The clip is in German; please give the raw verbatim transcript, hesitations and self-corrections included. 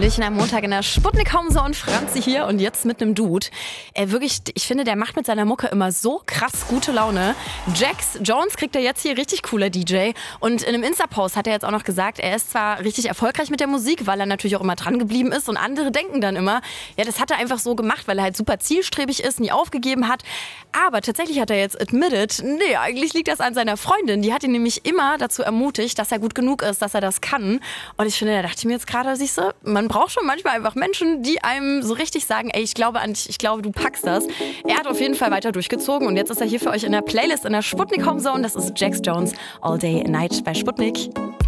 Hallöchen am Montag in der Sputnik Homezone. Franzi hier und jetzt mit einem Dude. Er wirklich, ich finde, der macht mit seiner Mucke immer so krass gute Laune. Jax Jones kriegt er jetzt hier richtig cooler D J. Und in einem Insta-Post hat er jetzt auch noch gesagt, er ist zwar richtig erfolgreich mit der Musik, weil er natürlich auch immer dran geblieben ist. Und andere denken dann immer, ja, das hat er einfach so gemacht, weil er halt super zielstrebig ist, nie aufgegeben hat. Aber tatsächlich hat er jetzt admitted, nee, eigentlich liegt das an seiner Freundin. Die hat ihn nämlich immer dazu ermutigt, dass er gut genug ist, dass er das kann. Und ich finde, da dachte ich mir jetzt gerade, siehst du, man braucht schon manchmal einfach Menschen, die einem so richtig sagen, ey, ich glaube an dich, ich glaube, du packst das. Er hat auf jeden Fall weiter durchgezogen und jetzt ist er hier für euch in der Playlist in der Sputnik Homezone. Das ist Jax Jones All Day Night bei Sputnik.